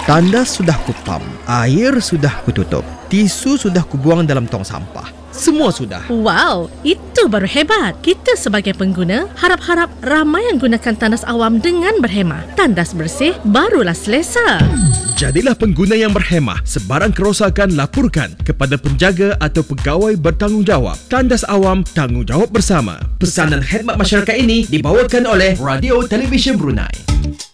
Tandas sudah kupam, air sudah kututup, tisu sudah kubuang dalam tong sampah. Semua sudah. Wow, itu baru hebat. Kita sebagai pengguna harap-harap ramai yang gunakan tandas awam dengan berhemah. Tandas bersih barulah selesa. Jadilah pengguna yang berhemah. Sebarang kerosakan laporkan kepada penjaga atau pegawai bertanggungjawab. Tandas awam, tanggungjawab bersama. Pesanan khidmat masyarakat ini dibawakan oleh Radio Televisyen Brunei.